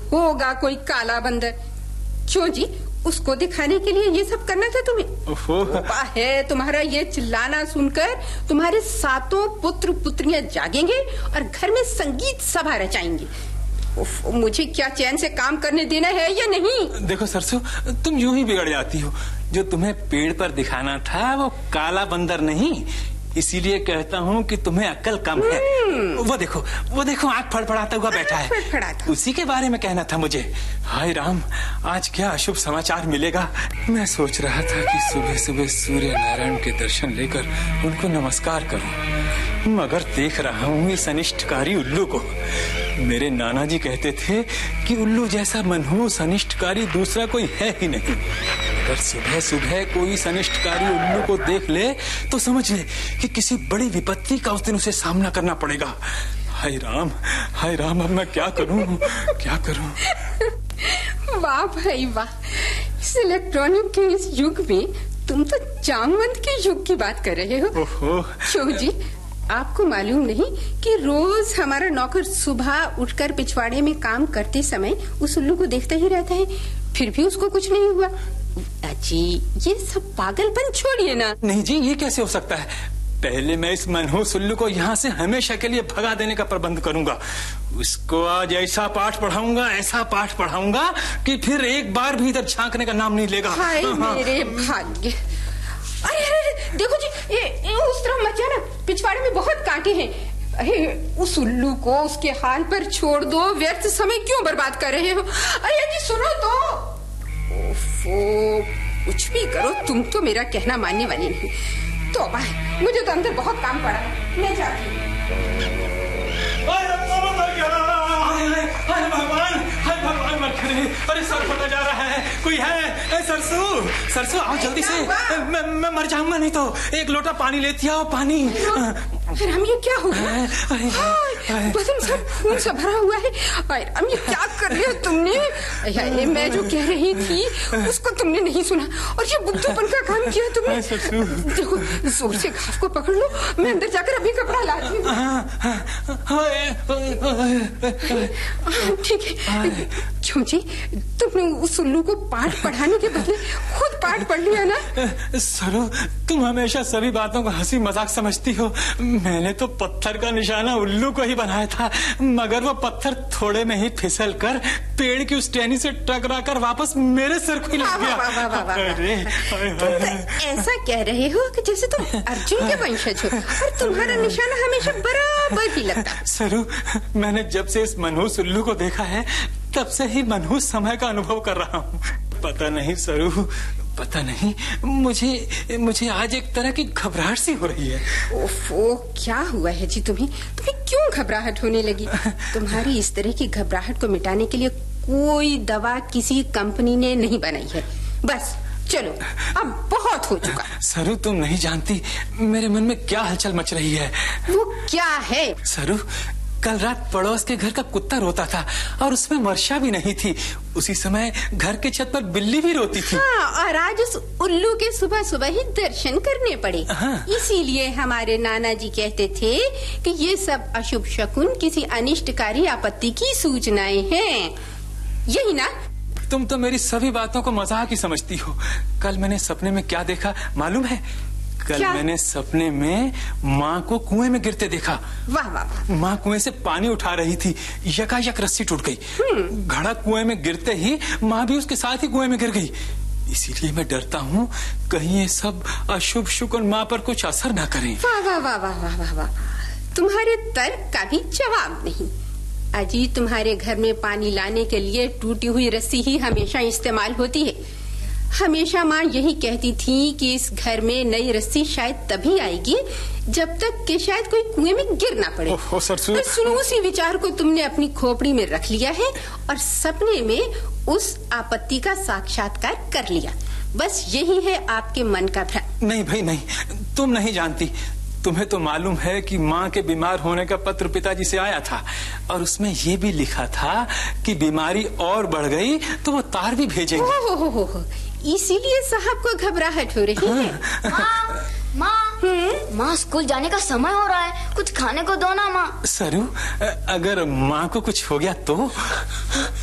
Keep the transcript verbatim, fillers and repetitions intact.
होगा कोई काला बंदर। क्यों जी, उसको दिखाने के लिए ये सब करना था तुम्हें? ओहो है, तुम्हारा ये चिल्लाना सुनकर तुम्हारे सातों पुत्र पुत्रियां जागेंगे और घर में संगीत सभा रचाएंगे। मुझे क्या चैन से काम करने देना है या नहीं? देखो सरसों, तुम यूं ही बिगड़ जाती हो। जो तुम्हें पेड़ पर दिखाना था वो काला बंदर नहीं, इसीलिए कहता हूँ कि तुम्हें अक्ल कम है। वो देखो, वो देखो आंख फड़फड़ाता हुआ बैठा है, उसी के बारे में कहना था मुझे। हाय राम, आज क्या अशुभ समाचार मिलेगा। मैं सोच रहा था कि सुबह सुबह सूर्य नारायण के दर्शन लेकर उनको नमस्कार करूं, मगर देख रहा हूँ इस अनिष्टकारी उल्लू को। मेरे नाना जी कहते थे कि उल्लू जैसा मनहूस अनिष्टकारी दूसरा कोई है ही नहीं। अगर सुबह सुबह कोई अनिष्टकारी उल्लू को देख ले तो समझ ले कि किसी बड़ी विपत्ति का उस दिन उसे सामना करना पड़ेगा। हाय राम, हाय राम, अब मैं क्या करूं, क्या करूं। वाह भाई वाह, इस इलेक्ट्रॉनिक के इस युग में तुम तो जामवंत के युग की बात कर रहे हो। ओहो। शोक जी, आपको मालूम नहीं कि रोज हमारा नौकर सुबह उठकर पिछवाड़े में काम करते समय उस उल्लू को देखता ही रहता है, फिर भी उसको कुछ नहीं हुआ। अजी, ये सब पागलपन छोड़िए ना। नहीं जी, ये कैसे हो सकता है। पहले मैं इस मनहूस उल्लू को यहाँ से हमेशा के लिए भगा देने का प्रबंध करूंगा। उसको आज ऐसा पाठ पढ़ाऊंगा, ऐसा पाठ पढ़ाऊंगा कि फिर एक बार भी इधर झांकने का नाम नहीं लेगा। हाय मेरे भाग्य। अरे अरे देखो जी, ये, ये उस तरफ मत जाना, पिछवाड़े में बहुत कांटे हैं। अरे उस उल्लू को उसके हाल पर छोड़ दो, व्यर्थ समय क्यों बर्बाद कर रहे हो। अरे जी सुनो तो। ओफो, कुछ भी करो, तुम तो मेरा कहना मानने वाली नहीं। तो भाई, मुझे तो अंदर बहुत काम पड़ा, मैं जाती हूँ। अरे सर फटा जा रहा है, कोई है? सरसों, सरसों आओ जल्दी से, मैं, मैं मर जाऊंगा नहीं तो। एक लोटा पानी लेती आओ, पानी। राम, ये क्या हो गया? बदन सब खून से भरा हुआ है। राम, ये क्या कर रहे हो तुमने? ये मैं जो कह रही थी उसको तुमने नहीं सुना और ये बुद्धूपन का काम किया तुमने। देखो, जोर से घाव को पकड़ लो, मैं अंदर जाकर अभी कपड़ा लाती हूँ। ठीक है। क्यों जी, तुमने उस उल्लू को पाठ पढ़ाने के बदले खुद पाठ पढ़ लिया ना? सरो, तुम हमेशा सभी बातों को हंसी मजाक समझती हो। मैंने तो पत्थर का निशाना उल्लू को ही बनाया था, मगर वो पत्थर थोड़े में ही फिसल कर पेड़ की उस टहनी से टकरा कर वापस मेरे सिर को ही लग गया। अरे ऐसा कह रहे हो कि जैसे तुम अर्जुन के वंशज हो और तुम्हारा निशाना हमेशा बराबर ही लगता। सरू, मैंने जब से इस मनहूस उल्लू को देखा है तब से ही मनहूस समय का अनुभव कर रहा हूँ। पता नहीं सरू, पता नहीं, मुझे मुझे आज एक तरह की घबराहट सी हो रही है। ओफो, क्या हुआ है जी तुम्हें? तुम्हें क्यों घबराहट होने लगी? तुम्हारी इस तरह की घबराहट को मिटाने के लिए कोई दवा किसी कंपनी ने नहीं बनाई है। बस चलो, अब बहुत हो चुका। सरू, तुम नहीं जानती मेरे मन में क्या हलचल मच रही है। वो क्या है? सरू, कल रात पड़ोस के घर का कुत्ता रोता था और उसमें वर्षा भी नहीं थी। उसी समय घर के छत पर बिल्ली भी रोती थी। हाँ, और आज उस उल्लू के सुबह सुबह ही दर्शन करने पड़े। हाँ। इसीलिए हमारे नाना जी कहते थे कि ये सब अशुभ शकुन, किसी अनिष्टकारी आपत्ति की सूचनाएं हैं। यही ना? तुम तो मेरी सभी बातों को मजाक ही समझती हो। कल मैंने सपने में क्या देखा मालूम है? कल क्या? मैंने सपने में माँ को कुएं में गिरते देखा। वाह वाह वाह। माँ कुएं से पानी उठा रही थी, यकायक रस्सी टूट गई। घड़ा कुएं में गिरते ही माँ भी उसके साथ ही कुएं में गिर गई। इसीलिए मैं डरता हूँ कहीं ये सब अशुभ शुक्र माँ पर कुछ असर न करे। वाह वाह वाह वाह वाह वाह वाह, तुम्हारे तर्क का भी जवाब नहीं। अजी, तुम्हारे घर में पानी लाने के लिए टूटी हुई रस्सी ही हमेशा इस्तेमाल होती है। हमेशा माँ यही कहती थी कि इस घर में नई रस्सी शायद तभी आएगी जब तक कि शायद कोई कुएं में गिर ना पड़े। ओह, सरसू। तो सुनो, उसी विचार को तुमने अपनी खोपड़ी में रख लिया है और सपने में उस आपत्ति का साक्षात्कार कर लिया। बस यही है आपके मन का भ्रम। नहीं भाई नहीं, तुम नहीं जानती। तुम्हें तो मालूम है कि माँ के बीमार होने का पत्र पिताजी से आया था और उसमें ये भी लिखा था कि बीमारी और बढ़ गई तो वो तार भी भेजेंगे। हो हो हो हो, इसीलिए साहब को घबराहट हो रही है। माँ, माँ, माँ, स्कूल जाने का समय हो रहा है, कुछ खाने को दो ना माँ। सरू, अगर माँ को कुछ हो गया तो?